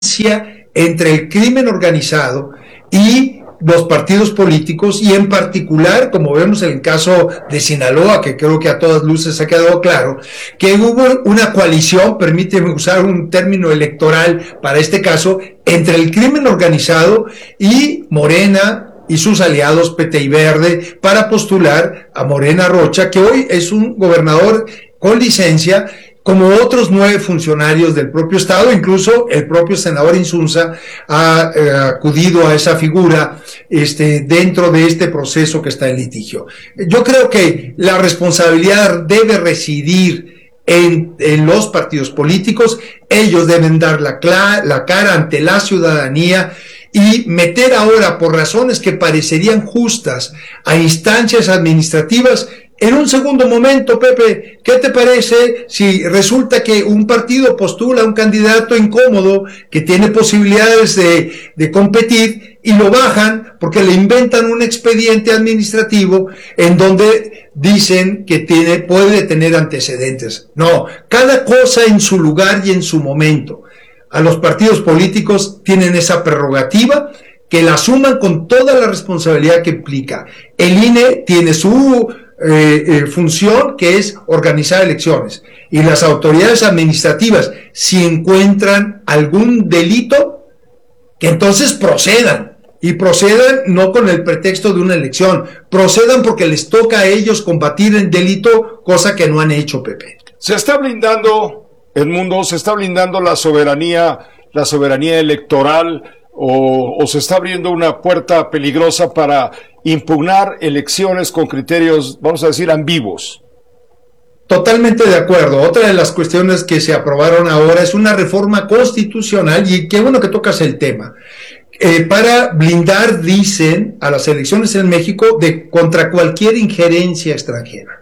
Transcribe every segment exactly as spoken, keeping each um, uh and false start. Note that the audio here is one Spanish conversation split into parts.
entre el crimen organizado y los partidos políticos, y en particular, como vemos en el caso de Sinaloa, que creo que a todas luces ha quedado claro, que hubo una coalición, permíteme usar un término electoral para este caso, entre el crimen organizado y Morena y sus aliados P T y Verde para postular a Morena Rocha, que hoy es un gobernador con licencia, como otros nueve funcionarios del propio Estado. Incluso el propio senador Insunza ha eh, acudido a esa figura este, dentro de este proceso que está en litigio. Yo creo que la responsabilidad debe residir en, en los partidos políticos. Ellos deben dar la, la cara ante la ciudadanía y meter ahora, por razones que parecerían justas, a instancias administrativas. En un segundo momento, Pepe, ¿qué te parece si resulta que un partido postula a un candidato incómodo que tiene posibilidades de, de competir y lo bajan porque le inventan un expediente administrativo en donde dicen que tiene, puede tener antecedentes? No, cada cosa en su lugar y en su momento. A los partidos políticos tienen esa prerrogativa, que la asuman con toda la responsabilidad que implica. El I N E tiene su Eh, eh, función, que es organizar elecciones, y las autoridades administrativas, si encuentran algún delito, que entonces procedan, y procedan no con el pretexto de una elección, procedan porque les toca a ellos combatir el delito, cosa que no han hecho, Pepe. Se está blindando el mundo, se está blindando la soberanía, la soberanía electoral, o, o se está abriendo una puerta peligrosa para impugnar elecciones con criterios, vamos a decir, ambiguos. Totalmente de acuerdo. Otra de las cuestiones que se aprobaron ahora es una reforma constitucional, y qué bueno que tocas el tema, eh, para blindar, dicen, a las elecciones en México de contra cualquier injerencia extranjera.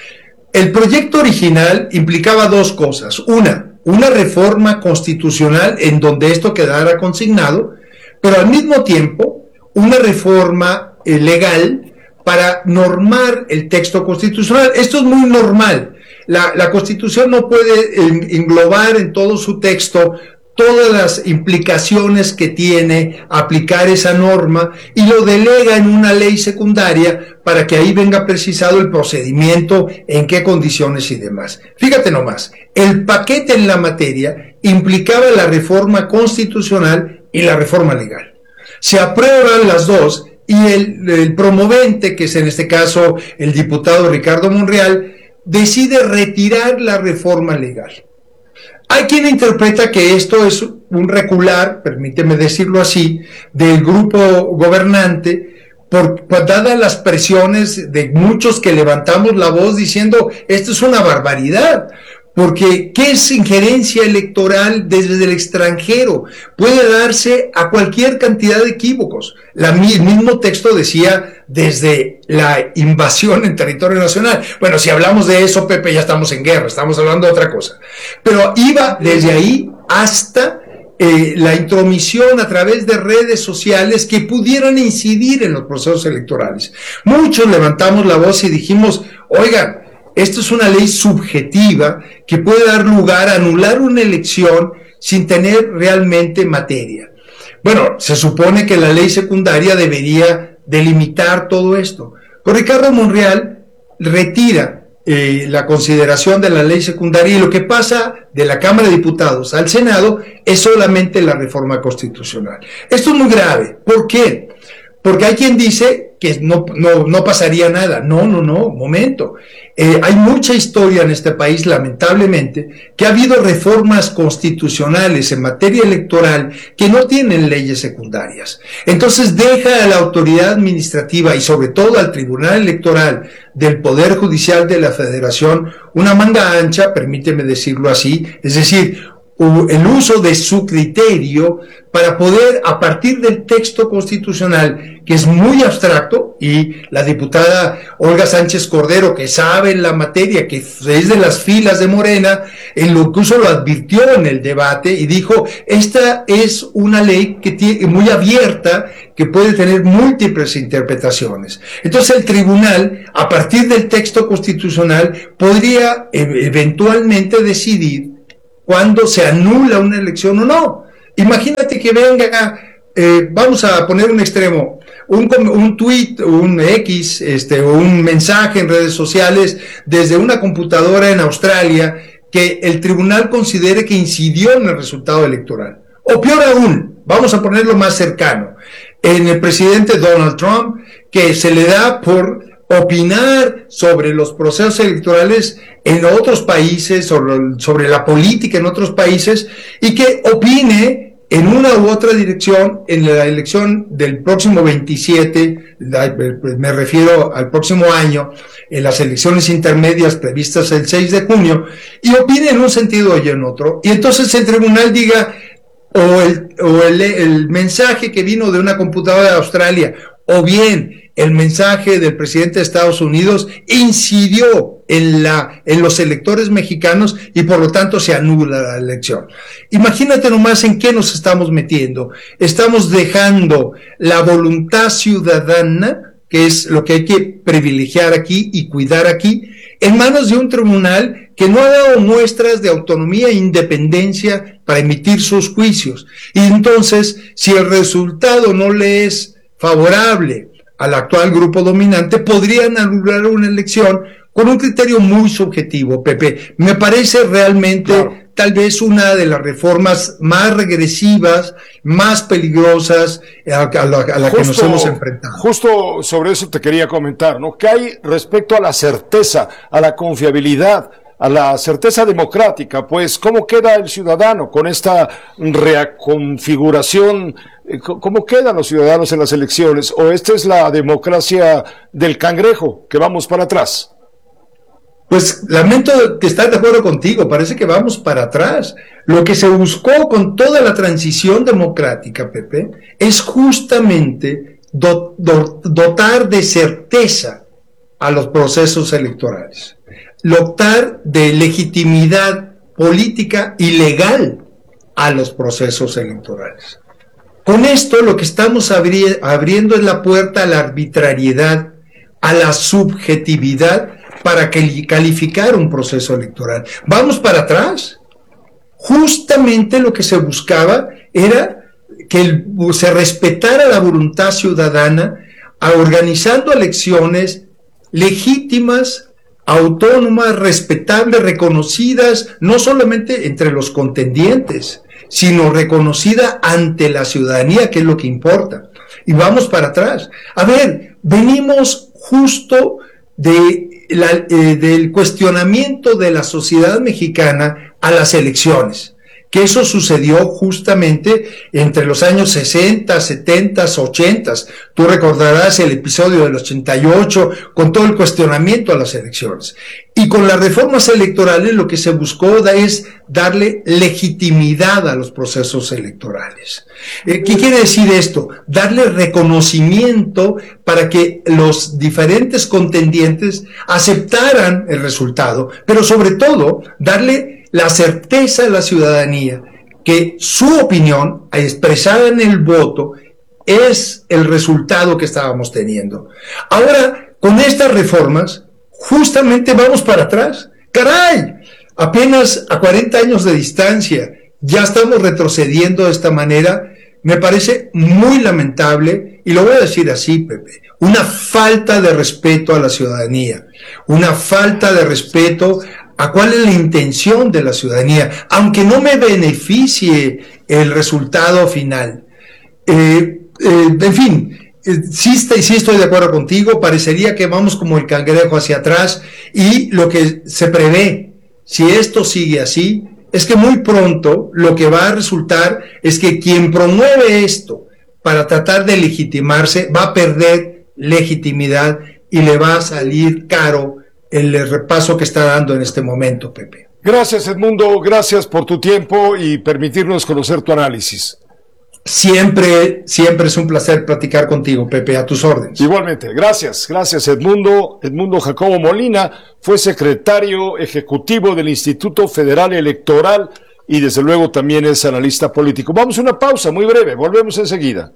El proyecto original implicaba dos cosas. Una, una reforma constitucional en donde esto quedara consignado, pero al mismo tiempo una reforma eh, legal para normar el texto constitucional. Esto es muy normal. La, la Constitución no puede englobar en todo su texto todas las implicaciones que tiene aplicar esa norma, y lo delega en una ley secundaria para que ahí venga precisado el procedimiento, en qué condiciones y demás. Fíjate nomás, el paquete en la materia implicaba la reforma constitucional y la reforma legal. Se aprueban las dos, y el, el promovente, que es en este caso el diputado Ricardo Monreal, decide retirar la reforma legal. Hay quien interpreta que esto es un recular, permíteme decirlo así, del grupo gobernante, por, por dadas las presiones de muchos que levantamos la voz diciendo, esto es una barbaridad. Porque, ¿qué es injerencia electoral desde el extranjero? Puede darse a cualquier cantidad de equívocos. La, el mismo texto decía desde la invasión en territorio nacional. Bueno, si hablamos de eso, Pepe, ya estamos en guerra, estamos hablando de otra cosa. Pero iba desde ahí hasta eh, la intromisión a través de redes sociales que pudieran incidir en los procesos electorales. Muchos levantamos la voz y dijimos, oigan, esto es una ley subjetiva que puede dar lugar a anular una elección sin tener realmente materia. Bueno, se supone que la ley secundaria debería delimitar todo esto. Con Ricardo Monreal retira eh, la consideración de la ley secundaria, y lo que pasa de la Cámara de Diputados al Senado es solamente la reforma constitucional. Esto es muy grave. ¿Por qué? Porque hay quien dice que no, no, no pasaría nada. No, no, no, momento. Eh, hay mucha historia en este país, lamentablemente, que ha habido reformas constitucionales en materia electoral que no tienen leyes secundarias. Entonces deja a la autoridad administrativa y sobre todo al Tribunal Electoral del Poder Judicial de la Federación una manga ancha, permíteme decirlo así, es decir, el uso de su criterio para poder, a partir del texto constitucional, que es muy abstracto, y la diputada Olga Sánchez Cordero, que sabe en la materia, que es de las filas de Morena, incluso lo advirtió en el debate y dijo, esta es una ley que tiene, muy abierta, que puede tener múltiples interpretaciones. Entonces el tribunal, a partir del texto constitucional, podría eventualmente decidir cuándo se anula una elección o no. Imagínate que venga, eh, vamos a poner un extremo, un, un tweet, un X, este, un mensaje en redes sociales desde una computadora en Australia que el tribunal considere que incidió en el resultado electoral. O peor aún, vamos a ponerlo más cercano, en el presidente Donald Trump, que se le da por opinar sobre los procesos electorales en otros países, sobre, sobre la política en otros países, y que opine en una u otra dirección en la elección del próximo veintisiete, me refiero al próximo año, en las elecciones intermedias previstas el seis de junio, y opine en un sentido y en otro, y entonces el tribunal diga, o el, o el, el mensaje que vino de una computadora de Australia, o bien el mensaje del presidente de Estados Unidos incidió en, la, en los electores mexicanos y por lo tanto se anula la elección. Imagínate nomás en qué nos estamos metiendo. Estamos dejando la voluntad ciudadana, que es lo que hay que privilegiar aquí y cuidar aquí, en manos de un tribunal que no ha dado muestras de autonomía e independencia para emitir sus juicios. Y entonces, si el resultado no le es favorable al actual grupo dominante, podrían anular una elección con un criterio muy subjetivo, Pepe. Me parece realmente claro. tal vez una de las reformas más regresivas, más peligrosas a, a la, a la justo, que nos hemos enfrentado. Justo sobre eso te quería comentar, ¿no? ¿Qué hay respecto a la certeza, a la confiabilidad, a la certeza democrática? Pues, ¿cómo queda el ciudadano con esta reconfiguración? ¿Cómo quedan los ciudadanos en las elecciones? ¿O esta es la democracia del cangrejo, que vamos para atrás? Pues lamento que estar de acuerdo contigo, parece que vamos para atrás. Lo que se buscó con toda la transición democrática, Pepe, es justamente do, do, dotar de certeza a los procesos electorales, dotar de legitimidad política y legal a los procesos electorales. Con esto lo que estamos abri- abriendo es la puerta a la arbitrariedad, a la subjetividad para calificar un proceso electoral. Vamos para atrás. Justamente lo que se buscaba era que el, se respetara la voluntad ciudadana, a, organizando elecciones legítimas, autónomas, respetables, reconocidas, no solamente entre los contendientes, sino reconocida ante la ciudadanía, que es lo que importa. Y vamos para atrás. A ver, venimos justo de la, eh, del cuestionamiento de la sociedad mexicana a las elecciones, que eso sucedió justamente entre los años sesenta, setenta, ochenta. Tú recordarás el episodio del ochenta y ocho con todo el cuestionamiento a las elecciones. Y con las reformas electorales lo que se buscó es darle legitimidad a los procesos electorales. Eh, ¿Qué quiere decir esto? Darle reconocimiento para que los diferentes contendientes aceptaran el resultado, pero sobre todo darle la certeza a la ciudadanía que su opinión, expresada en el voto, es el resultado que estábamos teniendo. Ahora, con estas reformas, justamente vamos para atrás. ¡Caray! Apenas a cuarenta años de distancia, ya estamos retrocediendo de esta manera. Me parece muy lamentable, y lo voy a decir así, Pepe, una falta de respeto a la ciudadanía, una falta de respeto a cuál es la intención de la ciudadanía, aunque no me beneficie el resultado final. Eh, eh, en fin, eh, sí, está, sí estoy de acuerdo contigo, parecería que vamos como el cangrejo hacia atrás, y lo que se prevé, si esto sigue así, es que muy pronto lo que va a resultar es que quien promueve esto para tratar de legitimarse va a perder legitimidad y le va a salir caro el repaso que está dando en este momento, Pepe. Gracias, Edmundo, gracias por tu tiempo y permitirnos conocer tu análisis. Siempre, siempre es un placer platicar contigo, Pepe, a tus órdenes. Igualmente, gracias, gracias Edmundo. Edmundo Jacobo Molina fue secretario ejecutivo del Instituto Federal Electoral y desde luego también es analista político. Vamos a una pausa muy breve, volvemos enseguida.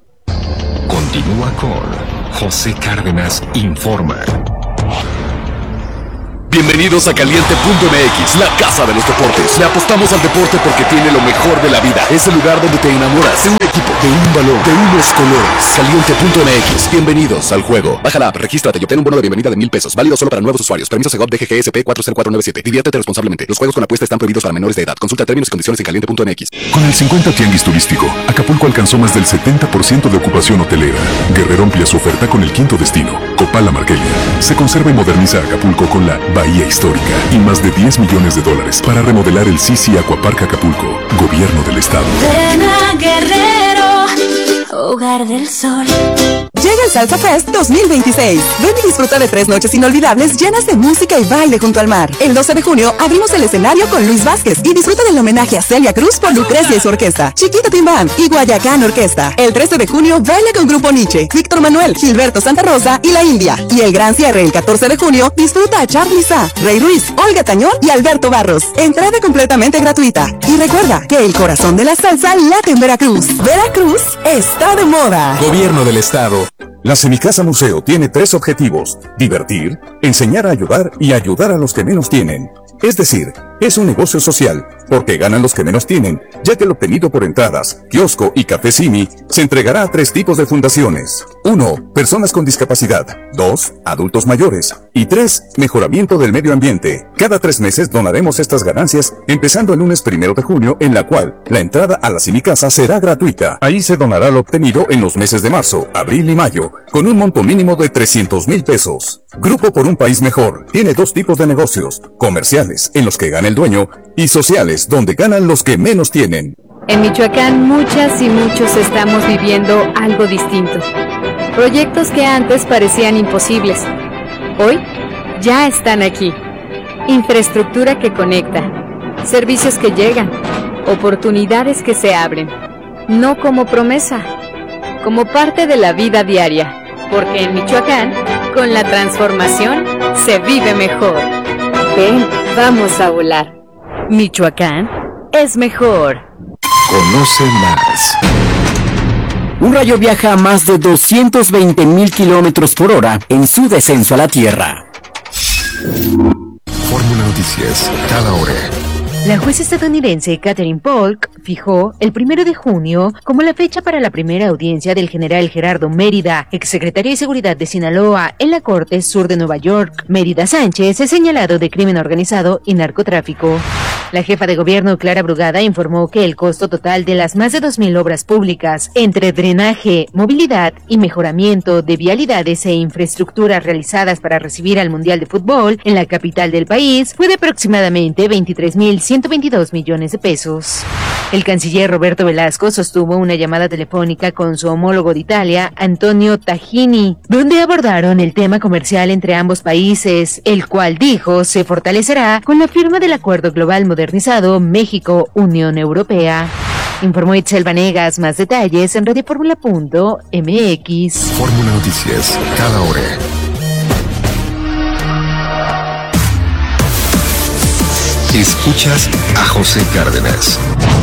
Continúa con José Cárdenas Informa. Bienvenidos a Caliente punto M X, la casa de los deportes. Le apostamos al deporte porque tiene lo mejor de la vida. Es el lugar donde te enamoras de un equipo, de un balón, de unos colores. Caliente punto M X, bienvenidos al juego. Baja la app, regístrate y obtén un bono de bienvenida de mil pesos. Válido solo para nuevos usuarios. Permiso Segov D G G S P cuatro cero cuatro nueve siete. Diviértete responsablemente. Los juegos con apuesta están prohibidos para menores de edad. Consulta términos y condiciones en Caliente punto M X. Con el cincuenta Tianguis Turístico, Acapulco alcanzó más del setenta por ciento de ocupación hotelera. Guerrero amplía su oferta con el quinto destino, Copala Marquelia. Se conserva y moderniza Acapulco con la Bahía Histórica y más de diez millones de dólares para remodelar el Sisi Aquapark Acapulco, Gobierno del Estado. Ven a Guerrero, hogar del sol. Llega el Salsa Fest dos mil veintiséis. Ven y disfruta de tres noches inolvidables llenas de música y baile junto al mar. El doce de junio abrimos el escenario con Luis Vázquez y disfruta del homenaje a Celia Cruz por Lucrecia y su orquesta, Chiquita Tim Band y Guayacán Orquesta. El trece de junio baila con Grupo Nietzsche, Víctor Manuel, Gilberto Santa Rosa y La India. Y el gran cierre el catorce de junio disfruta a Charly Sa, Rey Ruiz, Olga Tañón y Alberto Barros. Entrada completamente gratuita. Y recuerda que el corazón de la salsa late en Veracruz. Veracruz está de moda. Gobierno del Estado. La Semicasa Museo tiene tres objetivos: divertir, enseñar a ayudar y ayudar a los que menos tienen. Es decir, es un negocio social, porque ganan los que menos tienen, ya que lo obtenido por entradas, kiosco y café Simi se entregará a tres tipos de fundaciones. uno. Personas con discapacidad. dos. Adultos mayores. Y tres. Mejoramiento del medio ambiente. Cada tres meses donaremos estas ganancias, empezando el lunes primero de junio, en la cual la entrada a la Semicasa será gratuita. Ahí se donará lo obtenido en los meses de marzo, abril y mayo, con un monto mínimo de trescientos mil pesos. Grupo por un País Mejor tiene dos tipos de negocios: comerciales, en los que gana el dueño, y sociales, donde ganan los que menos tienen. En Michoacán muchas y muchos estamos viviendo algo distinto. Proyectos que antes parecían imposibles, hoy ya están aquí. Infraestructura que conecta, servicios que llegan, oportunidades que se abren. No como promesa, como parte de la vida diaria. Porque en Michoacán, con la transformación, se vive mejor. Ven, vamos a volar. Michoacán es mejor. Conoce más. Un rayo viaja a más de doscientos veinte mil kilómetros por hora en su descenso a la Tierra. Fórmula Noticias, cada hora. La jueza estadounidense Katherine Polk fijó el primero de junio como la fecha para la primera audiencia del general Gerardo Mérida, exsecretario de Seguridad de Sinaloa, en la Corte Sur de Nueva York. Mérida Sánchez es señalado de crimen organizado y narcotráfico. La jefa de gobierno, Clara Brugada, informó que el costo total de las más de dos mil obras públicas, entre drenaje, movilidad y mejoramiento de vialidades e infraestructuras realizadas para recibir al Mundial de Fútbol en la capital del país, fue de aproximadamente veintitrés mil ciento veintidós millones de pesos. El canciller Roberto Velasco sostuvo una llamada telefónica con su homólogo de Italia, Antonio Tajini, donde abordaron el tema comercial entre ambos países, el cual dijo se fortalecerá con la firma del Acuerdo Global Modernizado México-Unión Europea. Informó Itzel Vanegas. Más detalles en radio fórmula punto m x. Fórmula Noticias, cada hora. Escuchas a José Cárdenas.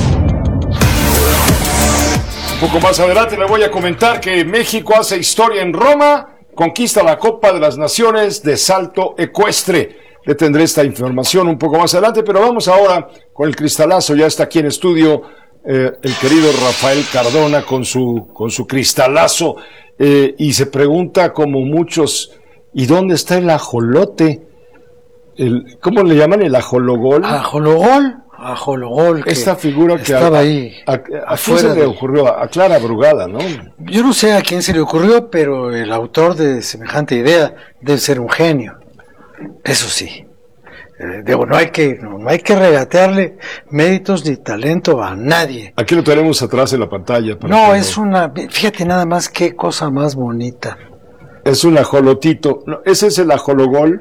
Un poco más adelante le voy a comentar que México hace historia en Roma, conquista la Copa de las Naciones de salto ecuestre. Le tendré esta información un poco más adelante, pero vamos ahora con el cristalazo. Ya está aquí en estudio eh, el querido Rafael Cardona con su, con su cristalazo, eh, y se pregunta, como muchos, ¿y dónde está el ajolote? El, ¿Cómo le llaman? ¿El ajologol? ¿Ajologol? Ajologol. Esta figura que estaba a, ahí. ¿A, a, a quién se le ocurrió? A Clara Brugada, ¿no? Yo no sé a quién se le ocurrió, pero el autor de semejante idea debe ser un genio. Eso sí. Eh, digo, no hay que, no, no hay que regatearle méritos ni talento a nadie. Aquí lo tenemos atrás en la pantalla. Para no, es una, fíjate nada más qué cosa más bonita. Es un ajolotito. No, ese es el ajologol.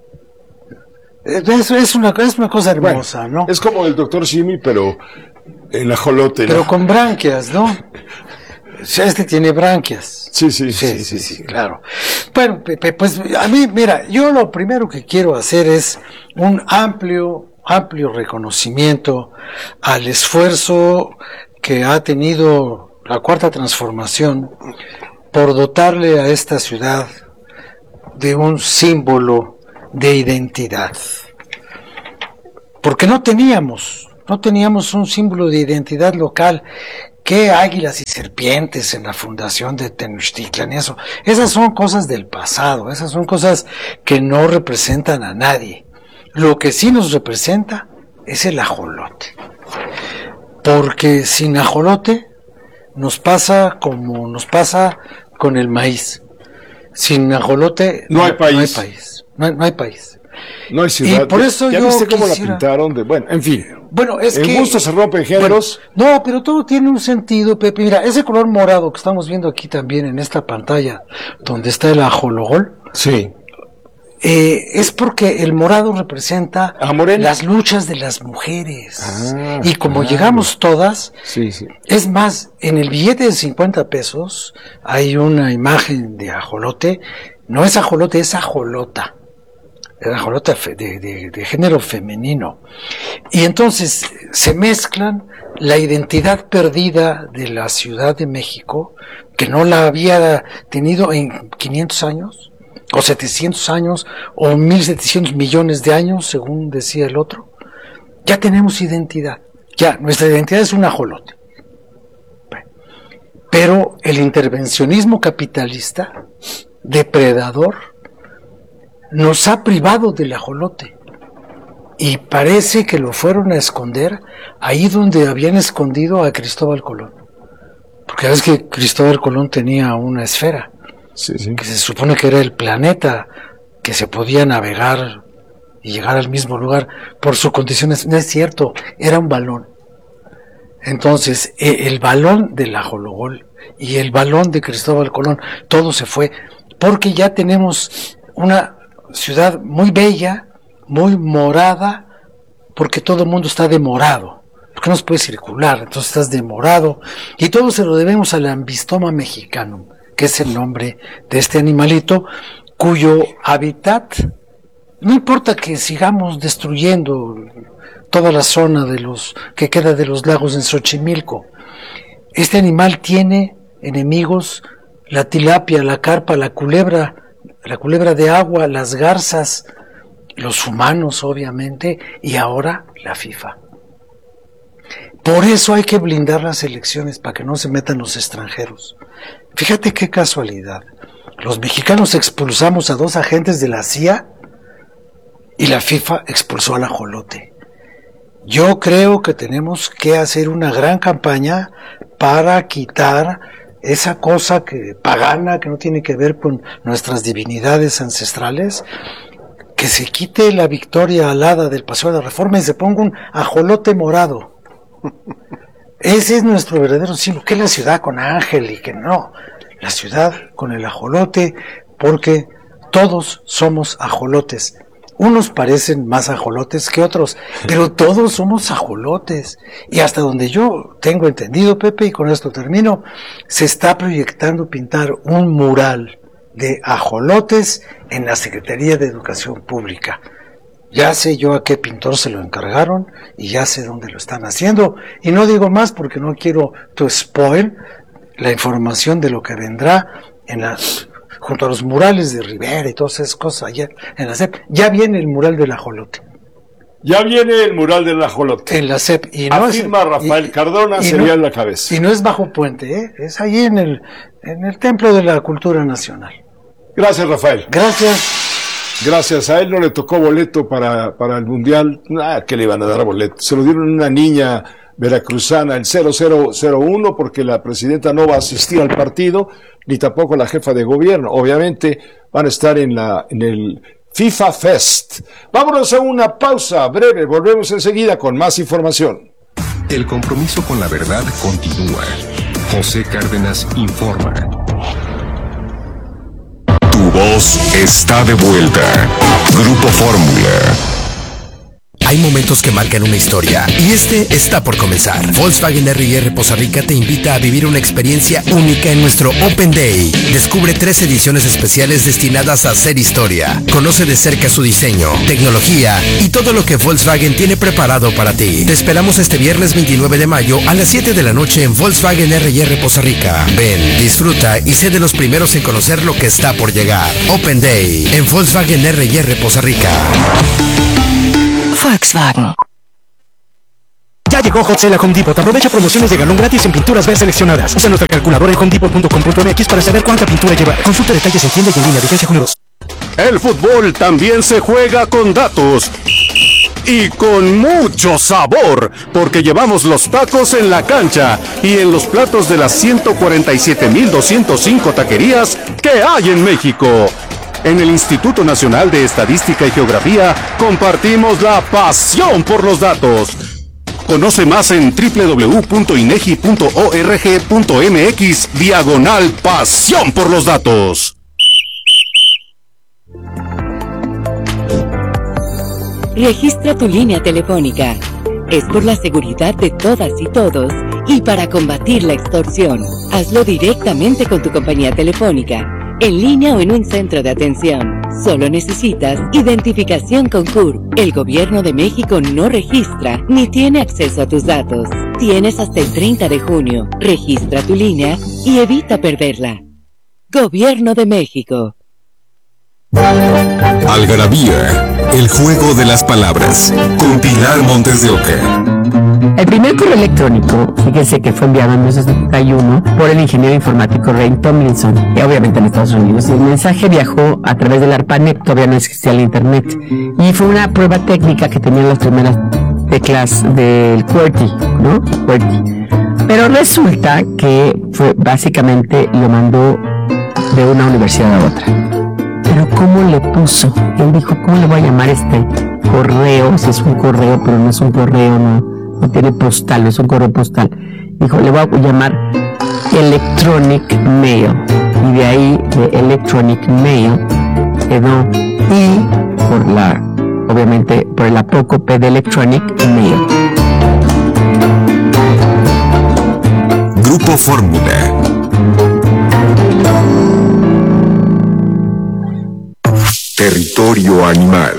Es, es, una, es una cosa hermosa, bueno, ¿no? Es como el doctor Simi, pero el ajolote, ¿no? Pero con branquias, ¿no? Este tiene branquias. Sí sí sí, sí, sí, sí, sí, claro. Bueno, pues a mí, mira, yo lo primero que quiero hacer es un amplio, amplio reconocimiento al esfuerzo que ha tenido la Cuarta Transformación por dotarle a esta ciudad de un símbolo de identidad. Porque no teníamos, no teníamos un símbolo de identidad local. ¿Qué águilas y serpientes en la fundación de Tenochtitlan y eso? Esas son cosas del pasado, esas son cosas que no representan a nadie. Lo que sí nos representa es el ajolote. Porque sin ajolote nos pasa como nos pasa con el maíz. Sin ajolote no hay país. No hay país. No hay, no hay país. No hay ciudad. Y por eso ¿Ya yo viste cómo quisiera... la pintaron? De, bueno, en fin. Bueno, es el que... gusto se rompe en géneros. Bueno, no, pero todo tiene un sentido, Pepe. Mira, ese color morado que estamos viendo aquí también en esta pantalla, donde está el ajologol. Sí. Eh, es porque el morado representa las luchas de las mujeres. Ah, y como claro. llegamos todas, sí, sí. Es más, en el billete de cincuenta pesos hay una imagen de ajolote. No es ajolote, es ajolota. Es ajolota de, de, de género femenino. Y entonces se mezclan la identidad perdida de la Ciudad de México, que no la había tenido en quinientos años, o setecientos años, o mil setecientos millones de años, según decía el otro. Ya tenemos identidad. Ya, nuestra identidad es un ajolote. Pero el intervencionismo capitalista, depredador, nos ha privado del ajolote. Y parece que lo fueron a esconder ahí donde habían escondido a Cristóbal Colón. Porque es que Cristóbal Colón tenía una esfera, sí, sí. que se supone que era el planeta que se podía navegar y llegar al mismo lugar por sus condiciones. No es cierto, era un balón. Entonces, el balón del ajologol y el balón de Cristóbal Colón, todo se fue, porque ya tenemos una ciudad muy bella, muy morada, porque todo el mundo está demorado, porque no se puede circular, entonces estás demorado, y todo se lo debemos al Ambystoma mexicanum, que es el nombre de este animalito, cuyo hábitat, no importa que sigamos destruyendo toda la zona de los que queda de los lagos en Xochimilco, este animal tiene enemigos, la tilapia, la carpa, la culebra, la culebra de agua, las garzas, los humanos obviamente, y ahora la FIFA. Por eso hay que blindar las elecciones para que no se metan los extranjeros. Fíjate qué casualidad. Los mexicanos expulsamos a dos agentes de la C I A y la FIFA expulsó al ajolote. Yo creo que tenemos que hacer una gran campaña para quitar esa cosa que pagana, que no tiene que ver con nuestras divinidades ancestrales, que se quite la victoria alada del Paseo de la Reforma y se ponga un ajolote morado. Ese es nuestro verdadero símbolo, que es la ciudad con ángel y que no, la ciudad con el ajolote, porque todos somos ajolotes. Unos parecen más ajolotes que otros, pero todos somos ajolotes. Y hasta donde yo tengo entendido, Pepe, y con esto termino, se está proyectando pintar un mural de ajolotes en la Secretaría de Educación Pública. Ya sé yo a qué pintor se lo encargaron y ya sé dónde lo están haciendo. Y no digo más porque no quiero to spoil la información de lo que vendrá en las... junto a los murales de Rivera y todas esas cosas allá en la C E P. Ya viene el mural del ajolote. Ya viene el mural del ajolote. En la C E P. Y no afirma es, Rafael y, Cardona, y sería no, en la cabeza. Y no es bajo puente, ¿eh? Es ahí en el, en el Templo de la Cultura Nacional. Gracias, Rafael. Gracias. Gracias. A él no le tocó boleto para, para el Mundial. Ah, ¿qué le iban a dar boleto? Se lo dieron a una niña veracruzana, el cero cero cero uno, porque la presidenta no va a asistir al partido, ni tampoco la jefa de gobierno. Obviamente van a estar en la en el FIFA Fest. Vámonos a una pausa breve, volvemos enseguida con más información. El compromiso con la verdad continúa. José Cárdenas informa. Tu voz está de vuelta. Grupo Fórmula. Hay momentos que marcan una historia y este está por comenzar. Volkswagen R y R Poza Rica te invita a vivir una experiencia única en nuestro Open Day. Descubre tres ediciones especiales destinadas a hacer historia. Conoce de cerca su diseño, tecnología y todo lo que Volkswagen tiene preparado para ti. Te esperamos este viernes veintinueve de mayo a las siete de la noche en Volkswagen R y R Poza Rica. Ven, disfruta y sé de los primeros en conocer lo que está por llegar. Open Day en Volkswagen R y R Poza Rica. Volkswagen. Ya llegó Hot Sale a Home Depot. Aprovecha promociones de galón gratis en pinturas B seleccionadas. Usa nuestra calculadora en home depot punto com punto m x para saber cuánta pintura llevar. Consulta detalles en tienda y en línea. Vigencia junio dos. El fútbol también se juega con datos. Y con mucho sabor, porque llevamos los tacos en la cancha y en los platos de las ciento cuarenta y siete mil doscientos cinco taquerías que hay en México. En el Instituto Nacional de Estadística y Geografía compartimos la pasión por los datos. Conoce más en doble u doble u doble u punto inegi punto org punto m x diagonal pasión por los datos. Registra tu línea telefónica. Es por la seguridad de todas y todos y para combatir la extorsión. Hazlo directamente con tu compañía telefónica, en línea o en un centro de atención. Solo necesitas identificación con C U R P. El Gobierno de México no registra ni tiene acceso a tus datos. Tienes hasta el treinta de junio. Registra tu línea y evita perderla. Gobierno de México. Algarabía, el juego de las palabras, con Pilar Montes de Oca. El primer correo electrónico, fíjense que fue enviado en mil novecientos setenta y uno por el ingeniero informático Ray Tomlinson, y obviamente en Estados Unidos. El mensaje viajó a través del ARPANET, todavía no existía el internet, y fue una prueba técnica que tenían las primeras teclas del QWERTY, ¿no? QWERTY. Pero resulta que fue básicamente lo mandó de una universidad a otra. Pero ¿cómo le puso? Él dijo, ¿cómo le voy a llamar este correo? Si es un correo, pero no es un correo, no, no tiene postal, no es un correo postal. Dijo, le voy a llamar Electronic Mail. Y de ahí, de Electronic Mail, quedó I por la, obviamente, por el apócope de Electronic Mail. Grupo Fórmula. Territorio animal.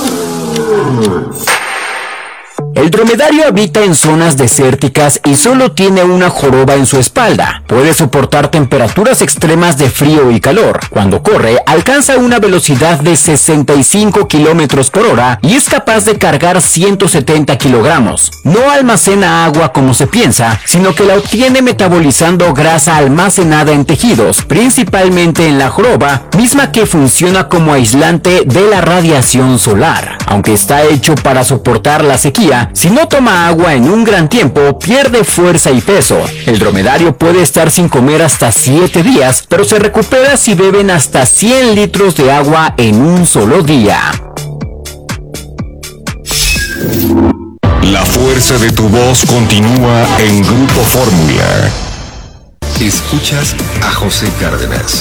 El dromedario habita en zonas desérticas y solo tiene una joroba en su espalda. Puede soportar temperaturas extremas de frío y calor. Cuando corre, alcanza una velocidad de sesenta y cinco kilómetros por hora y es capaz de cargar ciento setenta kilogramos. No almacena agua como se piensa, sino que la obtiene metabolizando grasa almacenada en tejidos, principalmente en la joroba, misma que funciona como aislante de la radiación solar. Aunque está hecho para soportar la sequía, si no toma agua en un gran tiempo, pierde fuerza y peso. El dromedario puede estar sin comer hasta siete días, pero se recupera si beben hasta cien litros de agua en un solo día. La fuerza de tu voz continúa en Grupo Fórmula. Escuchas a José Cárdenas.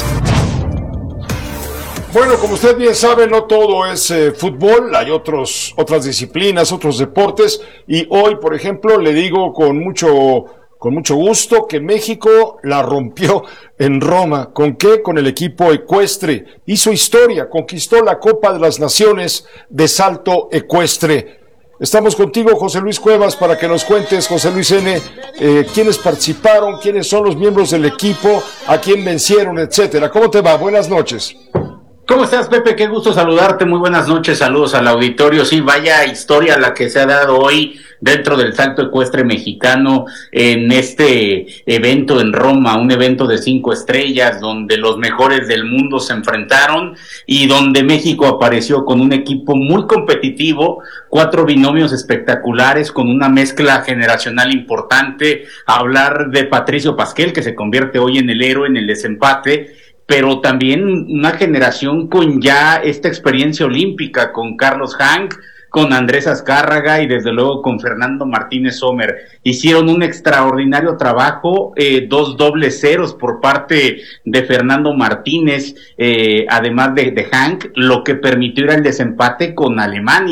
Bueno, como usted bien sabe, no todo es eh, fútbol, hay otros, otras disciplinas, otros deportes, y hoy, por ejemplo, le digo con mucho, con mucho gusto que México la rompió en Roma. ¿Con qué? Con el equipo ecuestre. Hizo historia, conquistó la Copa de las Naciones de salto ecuestre. Estamos contigo, José Luis Cuevas, para que nos cuentes, José Luis N., eh, quiénes participaron, quiénes son los miembros del equipo, a quién vencieron, etcétera. ¿Cómo te va? Buenas noches. ¿Cómo estás, Pepe? Qué gusto saludarte, muy buenas noches, saludos al auditorio. Sí, vaya historia la que se ha dado hoy dentro del salto ecuestre mexicano en este evento en Roma, un evento de cinco estrellas donde los mejores del mundo se enfrentaron y donde México apareció con un equipo muy competitivo, cuatro binomios espectaculares con una mezcla generacional importante. Hablar de Patricio Pasquel, que se convierte hoy en el héroe en el desempate, pero también una generación con ya esta experiencia olímpica, con Carlos Hank, con Andrés Azcárraga y desde luego con Fernando Martínez Sommer. Hicieron un extraordinario trabajo, eh, dos dobles ceros por parte de Fernando Martínez, eh, además de, de Hank, lo que permitió ir al desempate con Alemania.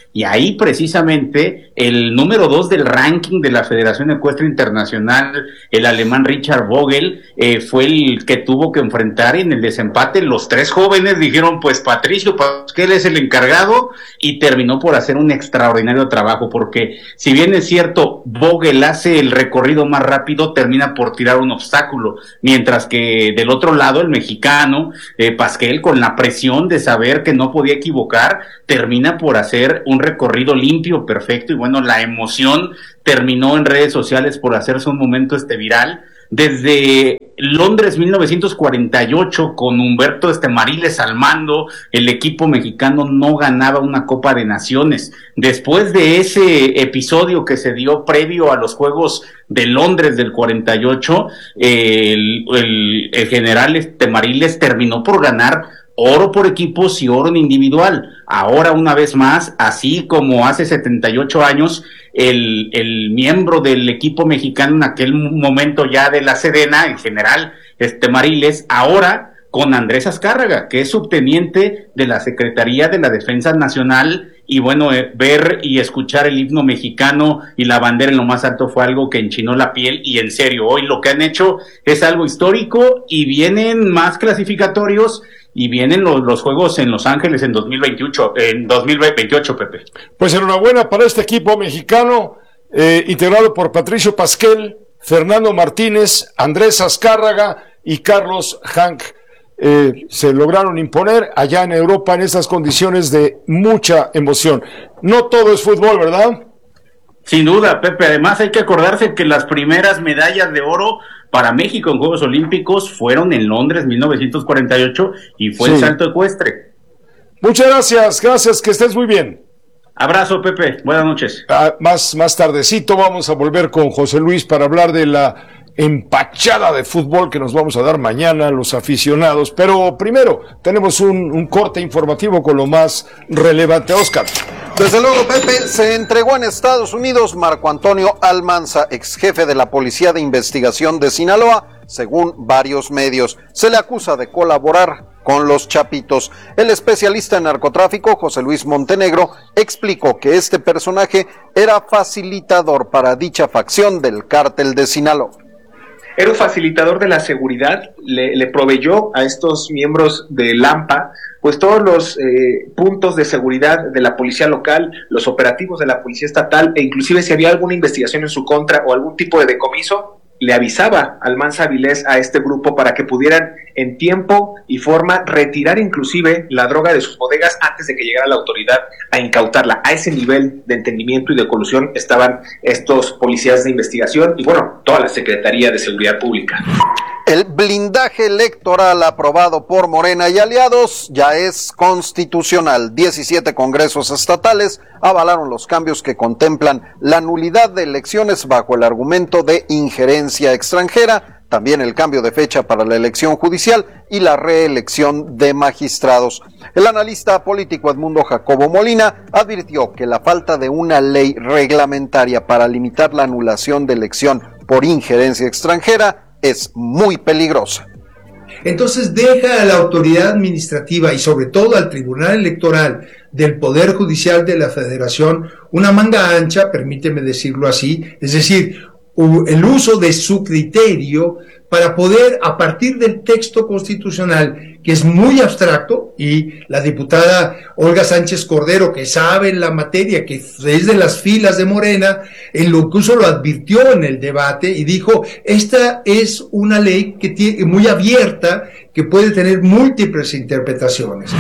y ahí precisamente el número dos del ranking de la Federación Ecuestre Internacional, el alemán Richard Vogel, eh, fue el que tuvo que enfrentar en el desempate. Los tres jóvenes dijeron, pues Patricio Pasquel es el encargado, y terminó por hacer un extraordinario trabajo, porque si bien es cierto, Vogel hace el recorrido más rápido, termina por tirar un obstáculo, mientras que del otro lado el mexicano, eh, Pasquel, con la presión de saber que no podía equivocar, termina por hacer un recorrido limpio, perfecto, y bueno, la emoción terminó en redes sociales por hacerse un momento este viral. Desde Londres mil novecientos cuarenta y ocho, con Humberto Estemariles al mando, el equipo mexicano no ganaba una Copa de Naciones. Después de ese episodio que se dio previo a los Juegos de Londres del cuarenta y ocho, eh, el, el, el general Estemariles terminó por ganar oro por equipos y oro en individual. Ahora, una vez más, así como hace setenta y ocho años, el, el miembro del equipo mexicano en aquel momento ya de la Sedena, en general, Estemariles, ahora con Andrés Azcárraga, que es subteniente de la Secretaría de la Defensa Nacional, y bueno, eh, ver y escuchar el himno mexicano y la bandera en lo más alto fue algo que enchinó la piel, y en serio, hoy lo que han hecho es algo histórico, y vienen más clasificatorios, y vienen los, los Juegos en Los Ángeles en dos mil veintiocho, en dos mil veintiocho, Pepe. Pues enhorabuena para este equipo mexicano, eh, integrado por Patricio Pasquel, Fernando Martínez, Andrés Azcárraga y Carlos Hank. Eh, se lograron imponer allá en Europa en estas condiciones de mucha emoción. No todo es fútbol, ¿verdad? Sin duda, Pepe. Además hay que acordarse que las primeras medallas de oro para México en Juegos Olímpicos fueron en Londres mil novecientos cuarenta y ocho, y fue sí. el salto ecuestre. Muchas gracias, gracias, que estés muy bien. Abrazo, Pepe, buenas noches. Ah, más, más tardecito vamos a volver con José Luis para hablar de la empachada de fútbol que nos vamos a dar mañana los aficionados, pero primero tenemos un, un corte informativo con lo más relevante. Oscar. Desde luego, Pepe, se entregó en Estados Unidos Marco Antonio Almanza, ex jefe de la Policía de Investigación de Sinaloa, según varios medios. Se le acusa de colaborar con los Chapitos. El especialista en narcotráfico, José Luis Montenegro, explicó que este personaje era facilitador para dicha facción del cártel de Sinaloa. Era un facilitador de la seguridad, le, le proveyó a estos miembros de LAMPA pues todos los eh, puntos de seguridad de la policía local, los operativos de la policía estatal, e inclusive si había alguna investigación en su contra o algún tipo de decomiso, le avisaba Almanza Avilés a este grupo para que pudieran en tiempo y forma retirar inclusive la droga de sus bodegas antes de que llegara la autoridad a incautarla. A ese nivel de entendimiento y de colusión estaban estos policías de investigación y bueno, toda la Secretaría de Seguridad Pública. El blindaje electoral aprobado por Morena y aliados ya es constitucional. diecisiete congresos estatales avalaron los cambios que contemplan la nulidad de elecciones bajo el argumento de injerencia extranjera, también el cambio de fecha para la elección judicial y la reelección de magistrados. El analista político Edmundo Jacobo Molina advirtió que la falta de una ley reglamentaria para limitar la anulación de elección por injerencia extranjera es muy peligrosa. Entonces deja a la autoridad administrativa y sobre todo al Tribunal Electoral del Poder Judicial de la Federación una manga ancha, permíteme decirlo así, es decir, el uso de su criterio para poder, a partir del texto constitucional, que es muy abstracto, y la diputada Olga Sánchez Cordero, que sabe en la materia, que es de las filas de Morena, él incluso lo advirtió en el debate y dijo, esta es una ley que tiene, muy abierta, que puede tener múltiples interpretaciones.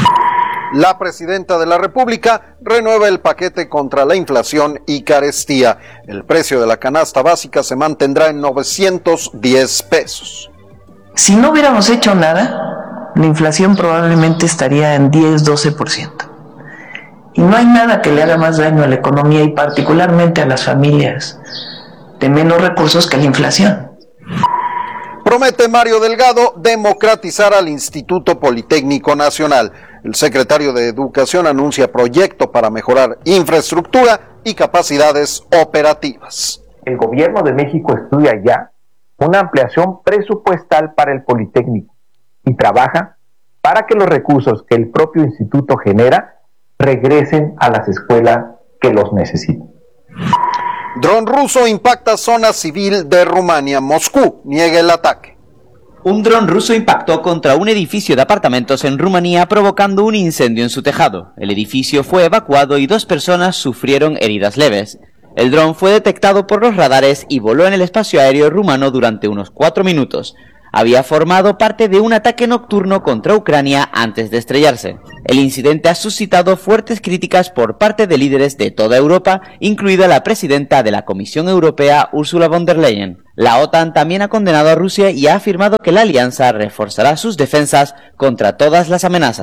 La presidenta de la República renueva el paquete contra la inflación y carestía. El precio de la canasta básica se mantendrá en novecientos diez pesos. Si no hubiéramos hecho nada, la inflación probablemente estaría en diez a doce por ciento. Y no hay nada que le haga más daño a la economía y particularmente a las familias de menos recursos que la inflación. Promete Mario Delgado democratizar al Instituto Politécnico Nacional. El secretario de Educación anuncia proyecto para mejorar infraestructura y capacidades operativas. El gobierno de México estudia ya una ampliación presupuestal para el Politécnico y trabaja para que los recursos que el propio instituto genera regresen a las escuelas que los necesitan. Dron ruso impacta zona civil de Rumania. Moscú niega el ataque. Un dron ruso impactó contra un edificio de apartamentos en Rumanía, provocando un incendio en su tejado. El edificio fue evacuado y dos personas sufrieron heridas leves. El dron fue detectado por los radares y voló en el espacio aéreo rumano durante unos cuatro minutos. Había formado parte de un ataque nocturno contra Ucrania antes de estrellarse. El incidente ha suscitado fuertes críticas por parte de líderes de toda Europa, incluida la presidenta de la Comisión Europea, Ursula von der Leyen. La OTAN también ha condenado a Rusia y ha afirmado que la alianza reforzará sus defensas contra todas las amenazas.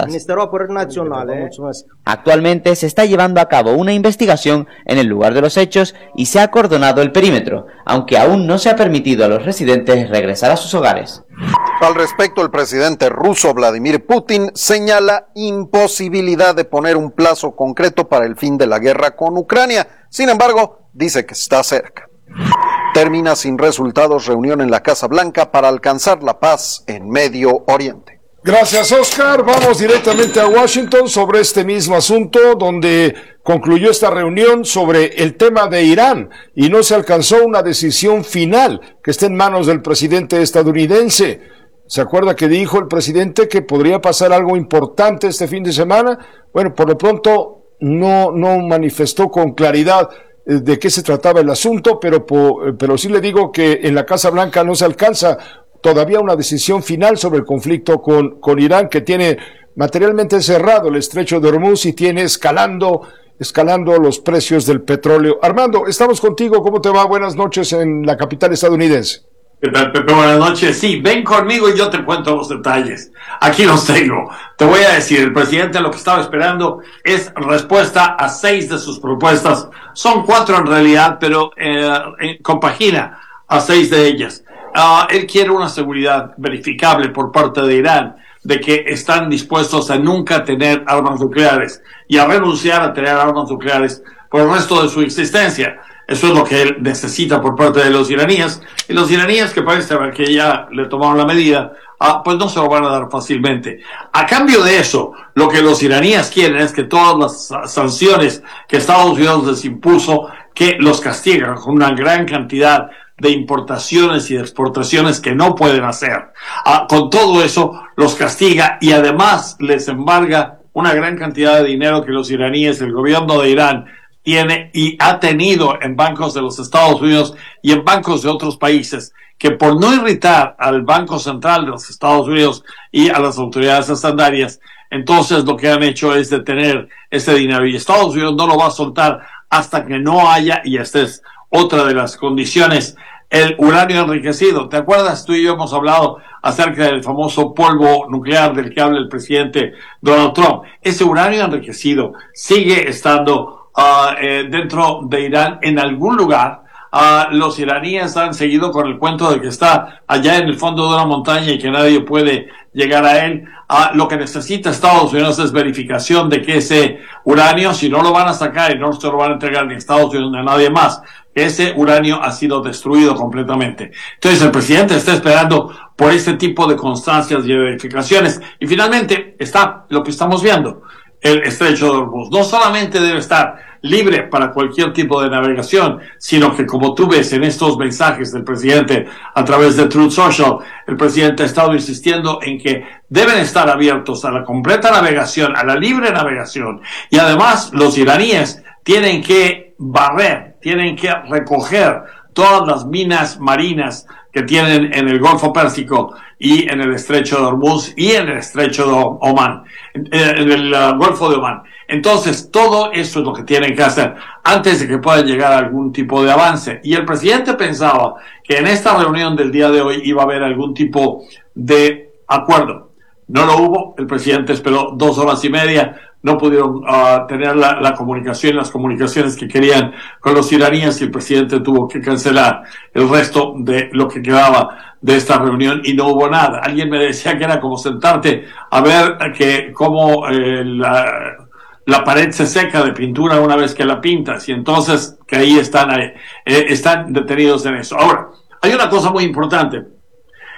Actualmente se está llevando a cabo una investigación en el lugar de los hechos y se ha acordonado el perímetro, aunque aún no se ha permitido a los residentes regresar a sus hogares. Al respecto, el presidente ruso Vladimir Putin señala imposibilidad de poner un plazo concreto para el fin de la guerra con Ucrania. Sin embargo, dice que está cerca. Termina sin resultados reunión en la Casa Blanca para alcanzar la paz en Medio Oriente. Gracias, Oscar. Vamos directamente a Washington sobre este mismo asunto, donde concluyó esta reunión sobre el tema de Irán y no se alcanzó una decisión final que esté en manos del presidente estadounidense. ¿Se acuerda que dijo el presidente que podría pasar algo importante este fin de semana? Bueno, por lo pronto no, no manifestó con claridad de qué se trataba el asunto, pero, pero sí le digo que en la Casa Blanca no se alcanza todavía una decisión final sobre el conflicto con, con Irán, que tiene materialmente cerrado el estrecho de Hormuz y tiene escalando, escalando los precios del petróleo. Armando, estamos contigo. ¿Cómo te va? Buenas noches en la capital estadounidense. ¿Qué tal, Pepe? Buenas noches. Sí, ven conmigo y yo te cuento los detalles. Aquí los tengo. Te voy a decir, el presidente lo que estaba esperando es respuesta a seis de sus propuestas. Son cuatro en realidad, pero eh, compagina a seis de ellas. Uh, él quiere una seguridad verificable por parte de Irán de que están dispuestos a nunca tener armas nucleares y a renunciar a tener armas nucleares por el resto de su existencia. Eso es lo que él necesita por parte de los iraníes, y los iraníes, que parece que ya le tomaron la medida, ah, pues no se lo van a dar fácilmente. A cambio de eso, lo que los iraníes quieren es que todas las sanciones que Estados Unidos les impuso, que los castigan con una gran cantidad de importaciones y de exportaciones que no pueden hacer. Ah, con todo eso, los castiga y además les embarga una gran cantidad de dinero que los iraníes, el gobierno de Irán, tiene y ha tenido en bancos de los Estados Unidos y en bancos de otros países, que por no irritar al Banco Central de los Estados Unidos y a las autoridades estandarias, entonces lo que han hecho es detener ese dinero, y Estados Unidos no lo va a soltar hasta que no haya, y esta es otra de las condiciones, el uranio enriquecido. ¿Te acuerdas? Tú y yo hemos hablado acerca del famoso polvo nuclear del que habla el presidente Donald Trump. Ese uranio enriquecido sigue estando Uh, eh, dentro de Irán en algún lugar. Uh, los iraníes han seguido con el cuento de que está allá en el fondo de una montaña y que nadie puede llegar a él. Uh, lo que necesita Estados Unidos es verificación de que ese uranio, si no lo van a sacar y no se lo van a entregar ni a Estados Unidos ni a nadie más, que ese uranio ha sido destruido completamente. Entonces el presidente está esperando por este tipo de constancias y verificaciones, y finalmente está lo que estamos viendo. El estrecho de Hormuz no solamente debe estar libre para cualquier tipo de navegación, sino que, como tú ves en estos mensajes del presidente a través de Truth Social, el presidente ha estado insistiendo en que deben estar abiertos a la completa navegación, a la libre navegación, y además los iraníes tienen que barrer, tienen que recoger todas las minas marinas que tienen en el Golfo Pérsico y en el estrecho de Hormuz y en el estrecho de Omán, en el uh, Golfo de Omán. Entonces, todo eso es lo que tienen que hacer antes de que pueda llegar a algún tipo de avance. Y el presidente pensaba que en esta reunión del día de hoy iba a haber algún tipo de acuerdo. No lo hubo. El presidente esperó dos horas y media. No pudieron uh, tener la, la comunicación, las comunicaciones que querían con los iraníes, y el presidente tuvo que cancelar el resto de lo que quedaba de esta reunión y no hubo nada. Alguien me decía que era como sentarte a ver que cómo eh, la, la pared se seca de pintura una vez que la pintas, y entonces que ahí están, eh, están detenidos en eso. Ahora, hay una cosa muy importante.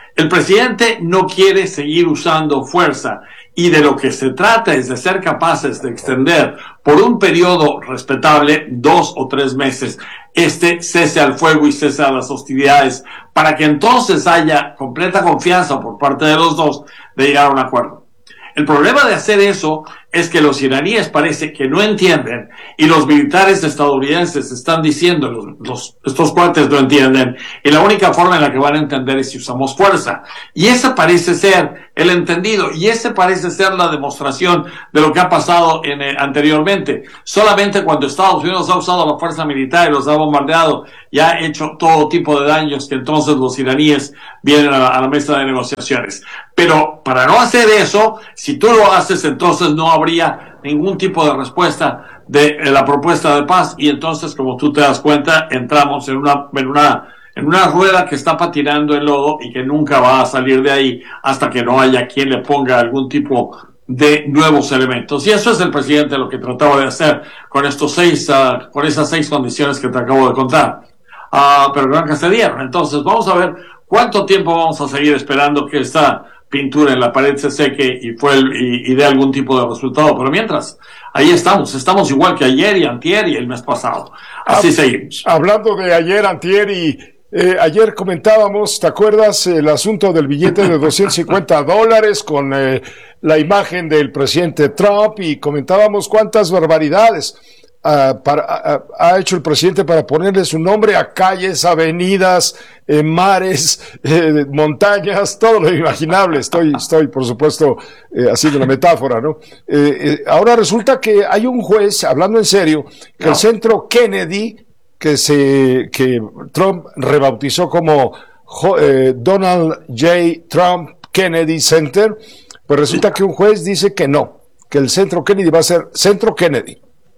El presidente no quiere seguir usando fuerza y de lo que se trata es de ser capaces de extender por un periodo respetable, dos o tres meses, este cese al fuego y cese a las hostilidades, para que entonces haya completa confianza por parte de los dos de llegar a un acuerdo. El problema de hacer eso es que los iraníes parece que no entienden y los militares estadounidenses están diciendo, los, los, estos cuates no entienden y la única forma en la que van a entender es si usamos fuerza. Y ese parece ser el entendido y ese parece ser la demostración de lo que ha pasado en, eh, anteriormente. Solamente cuando Estados Unidos ha usado la fuerza militar y los ha bombardeado y ha hecho todo tipo de daños que entonces los iraníes vienen a la, a la mesa de negociaciones. Pero para no hacer eso, si tú lo haces, entonces no habría ningún tipo de respuesta de, de la propuesta de paz y entonces, como tú te das cuenta, entramos en una, en una, en una rueda que está patinando en lodo y que nunca va a salir de ahí hasta que no haya quien le ponga algún tipo de nuevos elementos. Y eso es el presidente lo que trataba de hacer con estos seis, uh, con esas seis condiciones que te acabo de contar. Uh, pero nunca se dieron. Entonces, vamos a ver cuánto tiempo vamos a seguir esperando que esta pintura en la pared se seque y fue el, y, y dé algún tipo de resultado. Pero mientras, ahí estamos, estamos igual que ayer y antier y el mes pasado. Así Hab- seguimos. Hablando de ayer, antier y eh, ayer comentábamos, ¿te acuerdas el asunto del billete de doscientos cincuenta dólares con eh, la imagen del presidente Trump y comentábamos cuántas barbaridades Uh, para, uh, ha hecho el presidente para ponerle su nombre a calles, avenidas, eh, mares, eh, montañas, todo lo imaginable? Estoy, estoy por supuesto, eh, haciendo una metáfora, ¿no? Eh, eh, ahora resulta que hay un juez, hablando en serio, que no. el centro Kennedy, que se, que Trump rebautizó como eh, Donald J. Trump Kennedy Center, pues resulta que un juez dice que no, que el centro Kennedy va a ser Centro Kennedy.